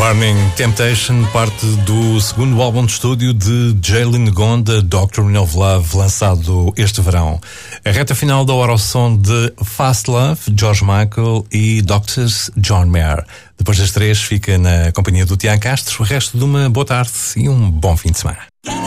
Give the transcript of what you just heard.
Morning Temptation, parte do segundo álbum de estúdio de Jalen Gonda, Doctrine of Love, lançado este verão. A reta final da hora ao som de Fast Love, George Michael e Doctors, John Mayer. Depois das 3 fica na companhia do Tiago Castro. O resto de uma boa tarde e um bom fim de semana.